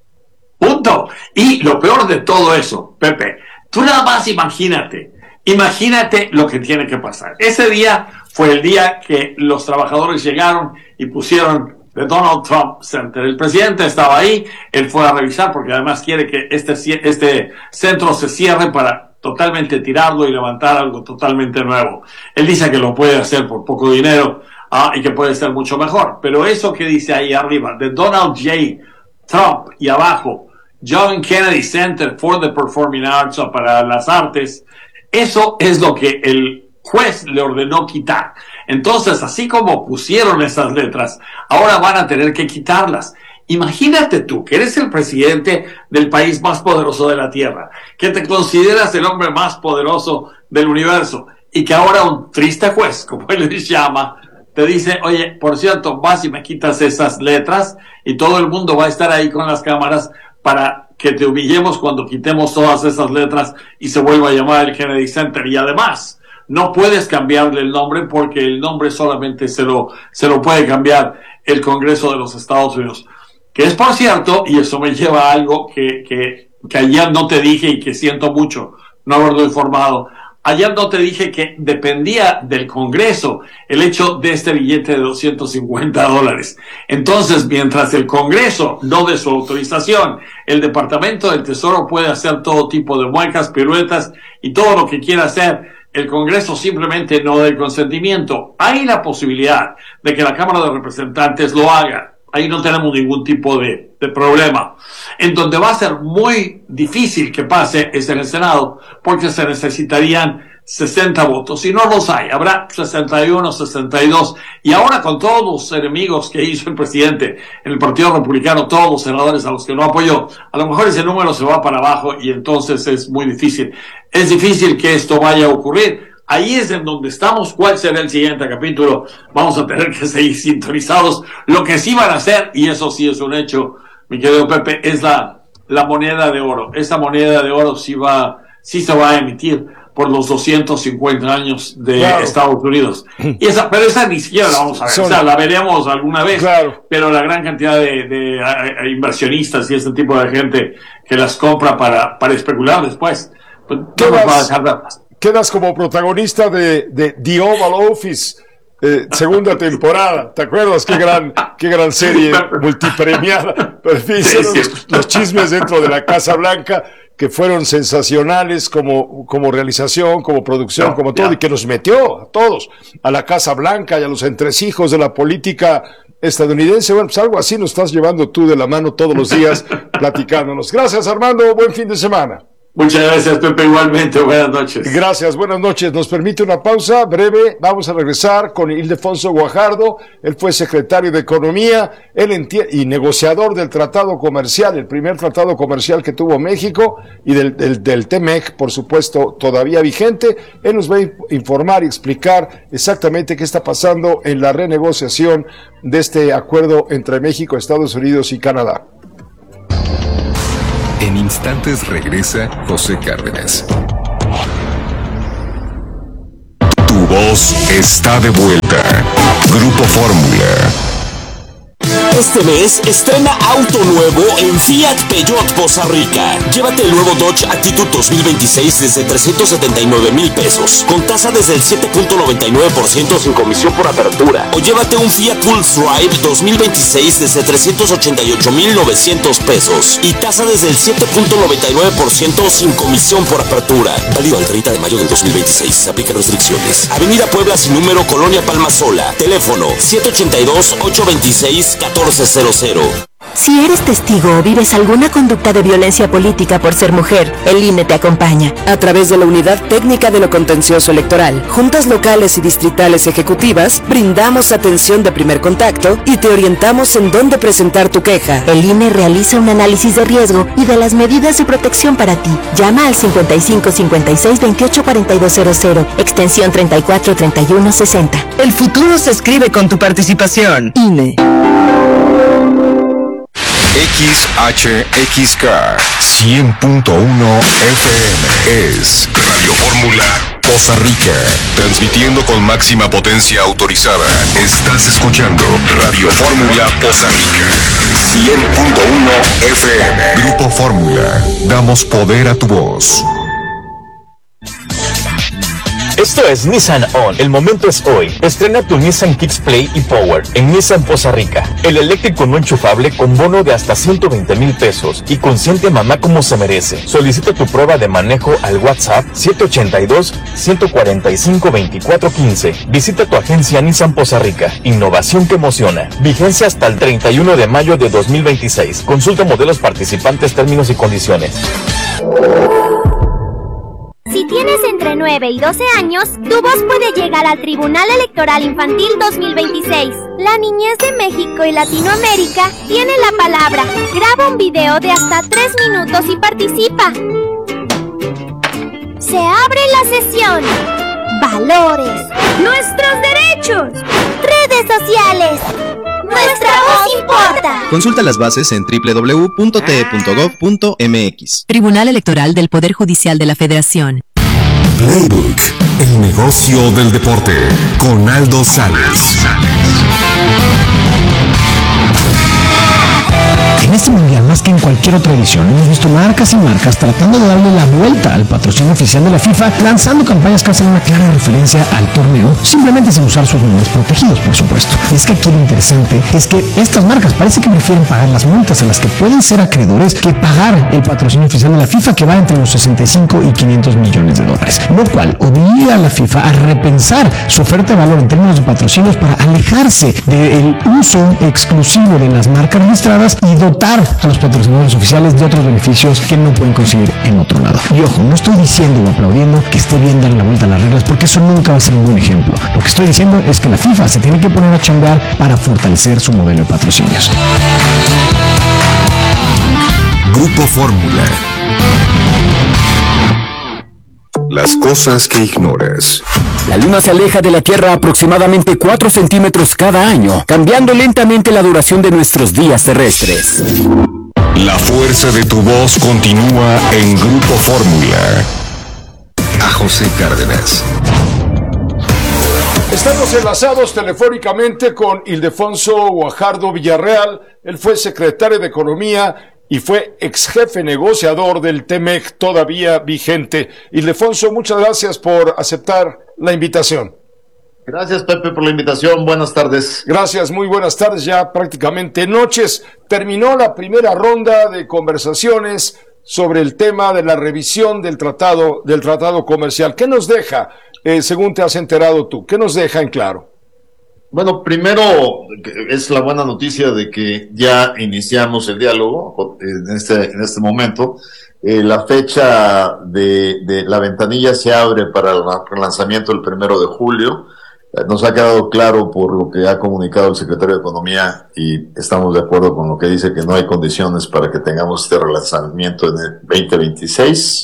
Punto. Y lo peor de todo eso, Pepe, tú nada más imagínate, imagínate lo que tiene que pasar. Ese día fue el día que los trabajadores llegaron y pusieron de Donald Trump Center. El presidente estaba ahí, él fue a revisar porque además quiere que este, este centro se cierre para totalmente tirarlo y levantar algo totalmente nuevo. Él dice que lo puede hacer por poco dinero ah, y que puede ser mucho mejor. Pero eso que dice ahí arriba, de Donald J. Trump y abajo, John Kennedy Center for the Performing Arts, o para las artes, eso es lo que el juez le ordenó quitar. Entonces, así como pusieron esas letras, ahora van a tener que quitarlas. Imagínate tú, que eres el presidente del país más poderoso de la Tierra, que te consideras el hombre más poderoso del universo, y que ahora un triste juez, como él les llama, te dice, oye, por cierto, vas y me quitas esas letras, y todo el mundo va a estar ahí con las cámaras para que te humillemos cuando quitemos todas esas letras y se vuelva a llamar el Kennedy Center. Y además, no puedes cambiarle el nombre porque el nombre solamente se lo, se lo puede cambiar el Congreso de los Estados Unidos. Que es, por cierto, y eso me lleva a algo que, que, que ayer no te dije y que siento mucho no haberlo informado. Ayer no te dije que dependía del Congreso el hecho de este billete de doscientos cincuenta dólares. Entonces, mientras el Congreso no dé su autorización, el Departamento del Tesoro puede hacer todo tipo de muecas, piruetas y todo lo que quiera hacer. El Congreso simplemente no da el consentimiento. Hay la posibilidad de que la Cámara de Representantes lo haga. Ahí no tenemos ningún tipo de, de problema. En donde va a ser muy difícil que pase es en el Senado, porque se necesitarían sesenta votos. Y no los hay. Habrá sesenta y uno, sesenta y dos. Y ahora, con todos los enemigos que hizo el presidente en el Partido Republicano, todos los senadores a los que no apoyó, a lo mejor ese número se va para abajo y entonces es muy difícil. Es difícil que esto vaya a ocurrir. Ahí es en donde estamos. ¿Cuál será el siguiente capítulo? Vamos a tener que seguir sintonizados. Lo que sí van a hacer, y eso sí es un hecho, mi querido Pepe, es la, la moneda de oro. Esa moneda de oro sí va, sí se va a emitir por los doscientos cincuenta años de claro. Estados Unidos. Y esa, pero esa ni siquiera la vamos a ver. Son... O sea, la veremos alguna vez. Claro. Pero la gran cantidad de, de, de inversionistas y ese tipo de gente que las compra para, para especular después, pues no nos va a dejar verlas. Quedas como protagonista de, de The Oval Office, eh, segunda temporada. ¿Te acuerdas? Qué gran, qué gran serie multipremiada. Sí, sí. Los, los chismes dentro de la Casa Blanca. que fueron sensacionales como, como realización, como producción, no, como todo, ya. Y que nos metió a todos a la Casa Blanca y a los entresijos de la política estadounidense. Bueno, pues algo así nos estás llevando tú de la mano todos los días platicándonos. Gracias, Armando, buen fin de semana. Muchas gracias, Pepe, igualmente, buenas noches. Gracias, buenas noches. Nos permite una pausa breve, vamos a regresar con Ildefonso Guajardo. Él fue secretario de Economía él y negociador del tratado comercial, el primer tratado comercial que tuvo México, y del, del, del T M E C, por supuesto, todavía vigente. Él nos va a informar y explicar exactamente qué está pasando en la renegociación de este acuerdo entre México, Estados Unidos y Canadá. En instantes regresa José Cárdenas. Tu voz está de vuelta. Grupo Fórmula. Este mes estrena auto nuevo en Fiat Peugeot Poza Rica. Llévate el nuevo Dodge Attitude dos mil veintiséis desde trescientos setenta y nueve mil pesos, con tasa desde el siete punto noventa y nueve por ciento sin comisión por apertura. O llévate un Fiat Pulse Drive dos mil veintiséis desde trescientos ochenta y ocho mil novecientos pesos y tasa desde el siete punto noventa y nueve por ciento sin comisión por apertura. Válido al treinta de mayo del dos mil veintiséis. Se aplican restricciones. Avenida Puebla sin número, Colonia Palmasola. Teléfono siete ocho dos, ocho dos seis, uno cuatro cero cero. Si eres testigo o vives alguna conducta de violencia política por ser mujer, el I N E te acompaña. A través de la Unidad Técnica de lo Contencioso Electoral, juntas locales y distritales ejecutivas, brindamos atención de primer contacto y te orientamos en dónde presentar tu queja. El I N E realiza un análisis de riesgo y de las medidas de protección para ti. Llama al cincuenta y cinco cincuenta y seis veintiocho cuarenta y dos cero cero, extensión treinta y cuatro treinta y uno sesenta. El futuro se escribe con tu participación. I N E. X H X K cien punto uno F M es Radio Fórmula Poza Rica, transmitiendo con máxima potencia autorizada. Estás escuchando Radio Fórmula Poza Rica cien punto uno F M. Grupo Fórmula, damos poder a tu voz. Esto es Nissan On. El momento es hoy. Estrena tu Nissan Kicks Play y Power en Nissan Poza Rica. El eléctrico no enchufable con bono de hasta ciento veinte mil pesos y consiente a mamá como se merece. Solicita tu prueba de manejo al WhatsApp siete ocho dos, uno cuatro cinco, dos cuatro uno cinco. Visita tu agencia Nissan Poza Rica. Innovación que emociona. Vigencia hasta el treinta y uno de mayo de dos mil veintiséis. Consulta modelos participantes, términos y condiciones. Si tienes entre nueve y doce años, tu voz puede llegar al Tribunal Electoral Infantil dos mil veintiséis. La niñez de México y Latinoamérica tiene la palabra. Graba un video de hasta tres minutos y participa. Se abre la sesión. Valores. Nuestros derechos. Redes sociales. Nuestra voz importa. Consulta las bases en doble u doble u doble u punto t e punto gov punto m x. Tribunal Electoral del Poder Judicial de la Federación. Playbook, el negocio del deporte, con Aldo Sales. En este mundial, más que en cualquier otra edición, hemos visto marcas y marcas tratando de darle la vuelta al patrocinio oficial de la FIFA, lanzando campañas que hacen una clara referencia al torneo, simplemente sin usar sus nombres protegidos, por supuesto. Y es que aquí lo interesante es que estas marcas parece que prefieren pagar las multas a las que pueden ser acreedores que pagar el patrocinio oficial de la FIFA, que va entre los sesenta y cinco y quinientos millones de dólares, lo cual obliga a la FIFA a repensar su oferta de valor en términos de patrocinios para alejarse del uso exclusivo de las marcas registradas y dotar a los patrocinadores oficiales de otros beneficios que no pueden conseguir en otro lado. Y ojo, no estoy diciendo o aplaudiendo que esté bien dar la vuelta a las reglas, porque eso nunca va a ser un buen ejemplo. Lo que estoy diciendo es que la FIFA se tiene que poner a chambear para fortalecer su modelo de patrocinios. Grupo Fórmula. Las cosas que ignoras. La Luna se aleja de la Tierra aproximadamente cuatro centímetros cada año, cambiando lentamente la duración de nuestros días terrestres. La fuerza de tu voz continúa en Grupo Fórmula. A José Cárdenas. Estamos enlazados telefónicamente con Ildefonso Guajardo Villarreal. Él fue secretario de Economía y fue ex jefe negociador del T M E C todavía vigente. Ildefonso, muchas gracias por aceptar la invitación. Gracias, Pepe, por la invitación. Buenas tardes. Gracias, muy buenas tardes, ya prácticamente noches. Terminó la primera ronda de conversaciones sobre el tema de la revisión del tratado, del tratado comercial. ¿Qué nos deja, eh, según te has enterado tú? ¿Qué nos deja en claro? Bueno, primero es la buena noticia de que ya iniciamos el diálogo en este, en este momento. Eh, la fecha de, de la ventanilla se abre para el lanzamiento el primero de julio. Eh, nos ha quedado claro por lo que ha comunicado el secretario de Economía y estamos de acuerdo con lo que dice que no hay condiciones para que tengamos este relanzamiento en el veinte veintiséis.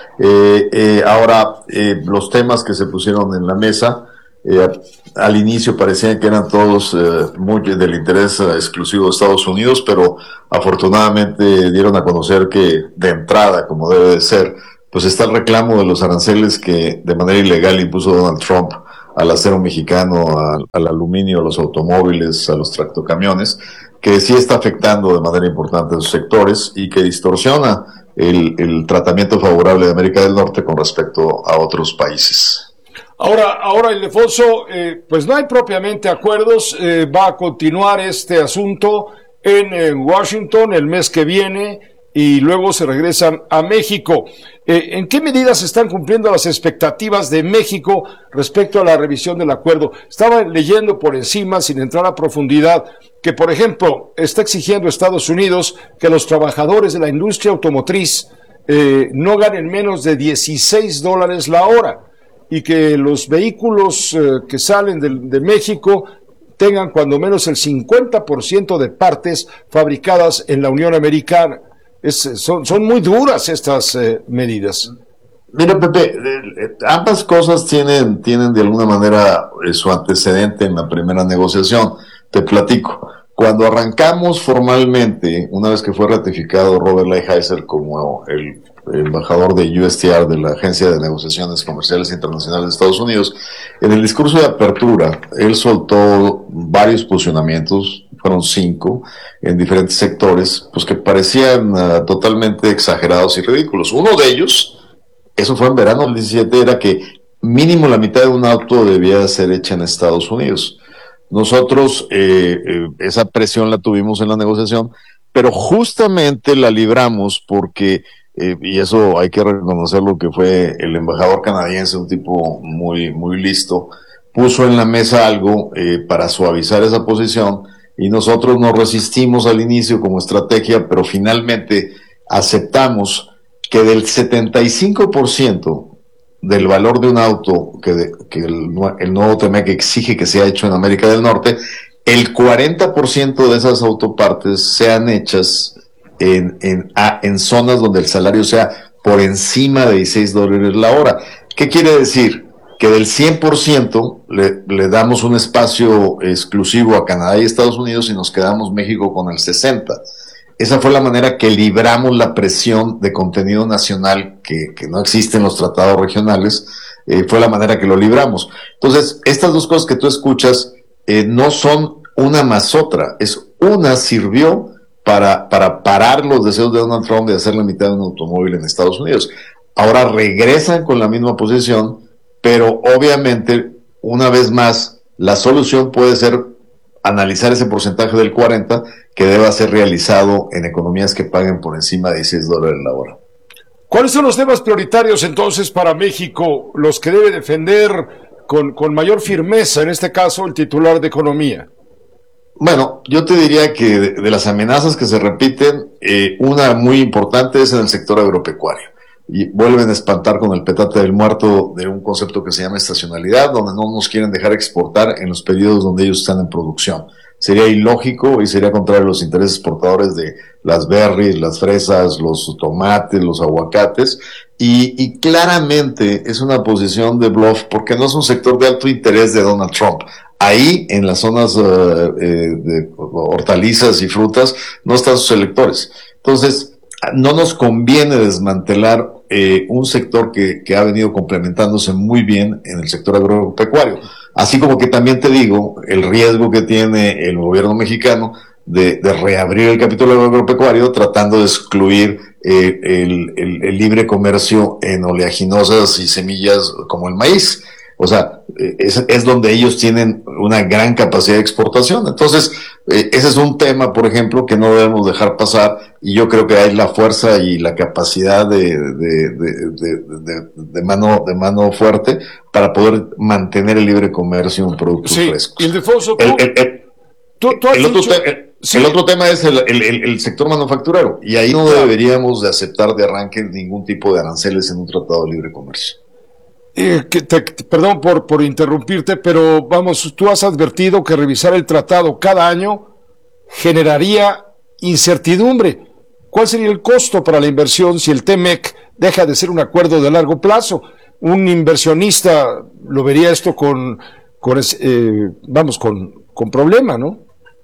Eh, eh, ahora, eh, los temas que se pusieron en la mesa, Eh, al inicio parecían que eran todos eh, muy del interés eh, exclusivo de Estados Unidos, pero afortunadamente dieron a conocer que de entrada, como debe de ser, pues está el reclamo de los aranceles que de manera ilegal impuso Donald Trump al acero mexicano, al, al aluminio, a los automóviles, a los tractocamiones, que sí está afectando de manera importante a esos sectores y que distorsiona el, el tratamiento favorable de América del Norte con respecto a otros países. Ahora, ahora Ildefonso, eh, pues no hay propiamente acuerdos, eh, va a continuar este asunto en, en Washington el mes que viene y luego se regresan a México. Eh, ¿En qué medidas se están cumpliendo las expectativas de México respecto a la revisión del acuerdo? Estaba leyendo por encima, sin entrar a profundidad, que por ejemplo está exigiendo Estados Unidos que los trabajadores de la industria automotriz eh, no ganen menos de dieciséis dólares la hora. Y que los vehículos eh, que salen de, de México tengan cuando menos el cincuenta por ciento de partes fabricadas en la Unión Americana. Es, son, son muy duras estas eh, medidas. Mira, Pepe, eh, ambas cosas tienen, tienen de alguna manera eh, su antecedente en la primera negociación. Te platico. Cuando arrancamos formalmente, una vez que fue ratificado Robert Lighthizer como el embajador de U S T R, de la Agencia de Negociaciones Comerciales Internacionales de Estados Unidos, en el discurso de apertura, él soltó varios posicionamientos, fueron cinco, en diferentes sectores, pues que parecían uh, totalmente exagerados y ridículos. Uno de ellos, eso fue en verano del diecisiete, era que mínimo la mitad de un auto debía ser hecha en Estados Unidos. Nosotros eh, eh, esa presión la tuvimos en la negociación, pero justamente la libramos porque Eh, y eso hay que reconocerlo, que fue el embajador canadiense, un tipo muy muy listo, puso en la mesa algo eh, para suavizar esa posición y nosotros nos resistimos al inicio como estrategia, pero finalmente aceptamos que del setenta y cinco por ciento del valor de un auto que, de, que el, el nuevo T M E C exige que sea hecho en América del Norte, el cuarenta por ciento de esas autopartes sean hechas En, en, a, en zonas donde el salario sea por encima de dieciséis dólares la hora. ¿Qué quiere decir? Que del cien por ciento le, le damos un espacio exclusivo a Canadá y Estados Unidos y nos quedamos México con el sesenta por ciento. Esa fue la manera que libramos la presión de contenido nacional que, que no existe en los tratados regionales, eh, fue la manera que lo libramos. Entonces, estas dos cosas que tú escuchas eh, no son una más otra, es una sirvió Para, para parar los deseos de Donald Trump de hacer la mitad de un automóvil en Estados Unidos. Ahora regresan con la misma posición, pero obviamente, una vez más, la solución puede ser analizar ese porcentaje del cuarenta que deba ser realizado en economías que paguen por encima de dieciséis dólares la hora. ¿Cuáles son los temas prioritarios entonces para México, los que debe defender con, con mayor firmeza, en este caso, el titular de Economía? Bueno, yo te diría que de, de las amenazas que se repiten, eh, una muy importante es en el sector agropecuario. Y vuelven a espantar con el petate del muerto de un concepto que se llama estacionalidad, donde no nos quieren dejar exportar en los periodos donde ellos están en producción. Sería ilógico y sería contrario a los intereses exportadores de las berries, las fresas, los tomates, los aguacates. Y, y claramente es una posición de bluff porque no es un sector de alto interés de Donald Trump. Ahí, en las zonas uh, eh, de hortalizas y frutas, no están sus electores. Entonces, no nos conviene desmantelar eh, un sector que, que ha venido complementándose muy bien en el sector agropecuario. Así como que también te digo, el riesgo que tiene el gobierno mexicano de, de reabrir el capítulo agropecuario tratando de excluir eh, el, el, el libre comercio en oleaginosas y semillas como el maíz. O sea, es, es donde ellos tienen una gran capacidad de exportación. Entonces, eh, ese es un tema, por ejemplo, que no debemos dejar pasar, y yo creo que hay la fuerza y la capacidad de, de, de, de, de, de mano de mano fuerte para poder mantener el libre comercio en productos sí, frescos. Ildefonso, tú, el, el, el, tú, tú has el, otro dicho, te, el, sí. el otro tema es el, el, el, el sector manufacturero, y ahí no deberíamos de aceptar de arranque ningún tipo de aranceles en un tratado de libre comercio. Eh, que te, te, perdón por, por interrumpirte, pero vamos, tú has advertido que revisar el tratado cada año generaría incertidumbre. ¿Cuál sería el costo para la inversión si el T M E C deja de ser un acuerdo de largo plazo? Un inversionista lo vería esto con, con eh, vamos, con, con problema, ¿no?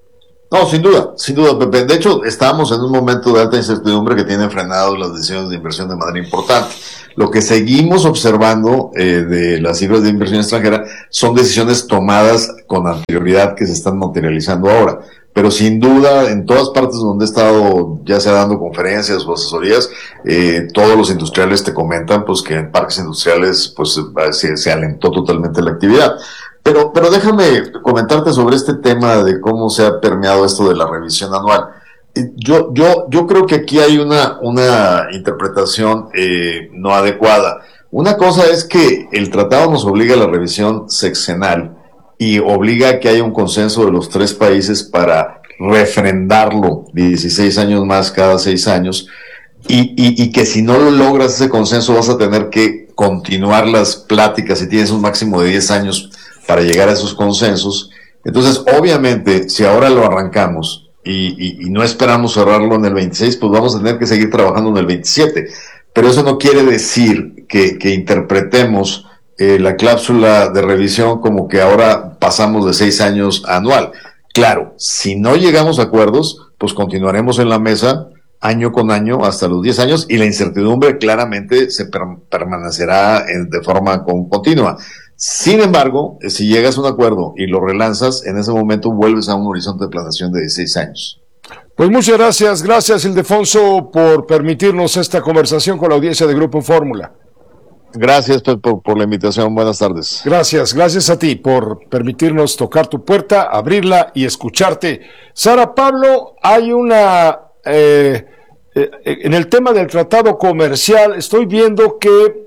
No, sin duda, sin duda, Pepe. De hecho, estamos en un momento de alta incertidumbre que tiene frenado las decisiones de inversión de manera importante. Lo que seguimos observando eh, de las cifras de inversión extranjera son decisiones tomadas con anterioridad que se están materializando ahora. Pero sin duda, en todas partes donde he estado, ya sea dando conferencias o asesorías, eh, todos los industriales te comentan pues que en parques industriales pues se, se alentó totalmente la actividad. Pero, pero déjame comentarte sobre este tema de cómo se ha permeado esto de la revisión anual. Yo, yo, yo creo que aquí hay una, una interpretación eh, no adecuada. Una cosa es que el tratado nos obliga a la revisión sexenal y obliga a que haya un consenso de los tres países para refrendarlo dieciséis años más cada seis años, y, y, y que si no lo logras ese consenso vas a tener que continuar las pláticas y tienes un máximo de diez años para llegar a esos consensos. Entonces, obviamente, si ahora lo arrancamos y, y, y no esperamos cerrarlo en el veintiséis, pues vamos a tener que seguir trabajando en el veintisiete. Pero eso no quiere decir que, que interpretemos eh, la cláusula de revisión como que ahora pasamos de seis años a anual. Claro, si no llegamos a acuerdos, pues continuaremos en la mesa año con año hasta los diez años, y la incertidumbre claramente se per permanecerá en, de forma con, continua. Sin embargo, si llegas a un acuerdo y lo relanzas, en ese momento vuelves a un horizonte de planeación de dieciséis años. Pues muchas gracias, gracias Ildefonso por permitirnos esta conversación con la audiencia de Grupo Fórmula. Gracias por, por, por la invitación, buenas tardes. Gracias, gracias a ti por permitirnos tocar tu puerta, abrirla y escucharte. Sara Pablo, hay una... Eh, eh, en el tema del tratado comercial, estoy viendo que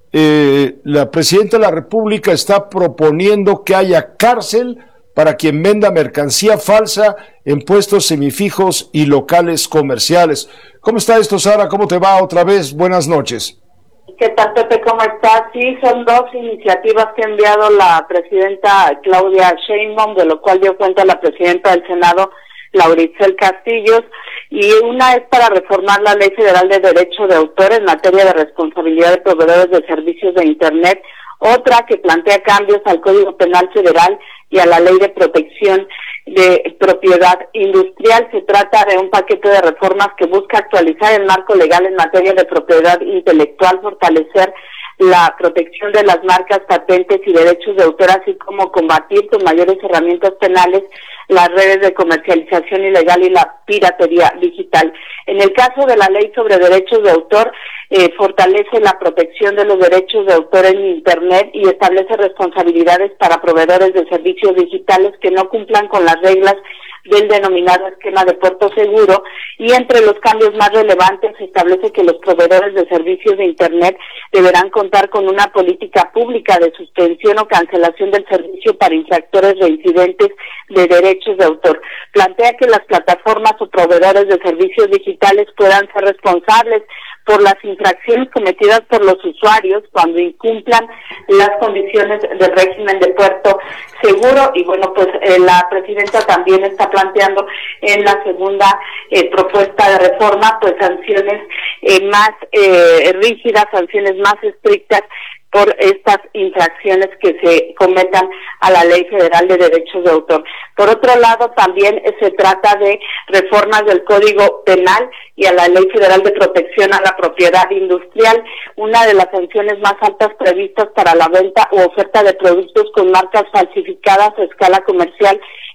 Eh, la Presidenta de la República está proponiendo que haya cárcel para quien venda mercancía falsa en puestos semifijos y locales comerciales. ¿Cómo está esto, Sara? ¿Cómo te va otra vez? Buenas noches. ¿Qué tal, Pepe? ¿Cómo estás? Sí, son dos iniciativas que ha enviado la Presidenta Claudia Sheinbaum, de lo cual dio cuenta la Presidenta del Senado, Laura Itzel Castillos, y una es para reformar la Ley Federal de Derecho de Autor en materia de responsabilidad de proveedores de servicios de Internet, otra que plantea cambios al Código Penal Federal y a la Ley de Protección de Propiedad Industrial. Se trata de un paquete de reformas que busca actualizar el marco legal en materia de propiedad intelectual, fortalecer la protección de las marcas, patentes y derechos de autor, así como combatir con mayores herramientas penales las redes de comercialización ilegal y la piratería digital. En el caso de la ley sobre derechos de autor, eh, fortalece la protección de los derechos de autor en Internet y establece responsabilidades para proveedores de servicios digitales que no cumplan con las reglas del denominado esquema de puerto seguro, y entre los cambios más relevantes se establece que los proveedores de servicios de Internet deberán contar con una política pública de suspensión o cancelación del servicio para infractores reincidentes de derechos de autor. Plantea que las plataformas o proveedores de servicios digitales puedan ser responsables por las infracciones cometidas por los usuarios cuando incumplan las condiciones del régimen de puerto seguro. Y bueno, pues eh, la Presidenta también está planteando en la segunda eh, propuesta de reforma pues sanciones eh, más eh, rígidas, sanciones más estrictas por estas infracciones que se cometan a la Ley Federal de Derechos de Autor. Por otro lado, también se trata de reformas del Código Penal y a la Ley Federal de Protección a la Propiedad Industrial. Una de las sanciones más altas previstas para la venta u oferta de productos con marcas falsificadas a escala comercial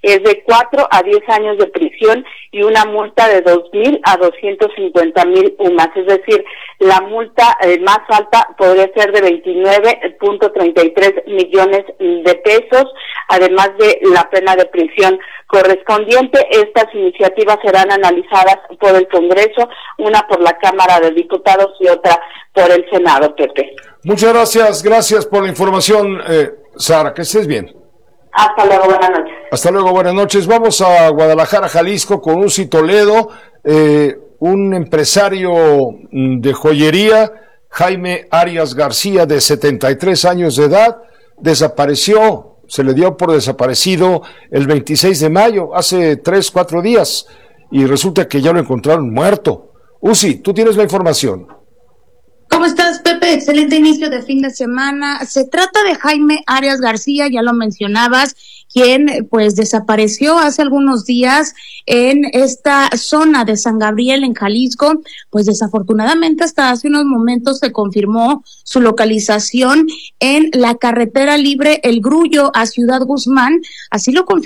es de cuatro a diez años de prisión y una multa de dos mil a doscientos cincuenta mil U M A S, es decir, la multa eh, más alta podría ser de veintinueve punto treinta y tres millones de pesos, además de la pena de prisión correspondiente. Estas iniciativas serán analizadas por el Congreso, una por la Cámara de Diputados y otra por el Senado, Pepe. Muchas gracias, gracias por la información, eh, Sara, que estés bien. Hasta luego, buenas noches. Hasta luego, buenas noches. Vamos a Guadalajara, Jalisco, con Uzi Toledo, eh, un empresario de joyería, Jaime Arias García, de setenta y tres años de edad, desapareció, se le dio por desaparecido el veintiséis de mayo, hace tres, cuatro días, y resulta que ya lo encontraron muerto. Uzi, tú tienes la información. ¿Cómo estás, Pepe? Excelente inicio de fin de semana. Se trata de Jaime Arias García, ya lo mencionabas, quien pues desapareció hace algunos días en esta zona de San Gabriel, en Jalisco. Pues desafortunadamente hasta hace unos momentos se confirmó su localización en la carretera libre El Grullo a Ciudad Guzmán. Así lo confirmó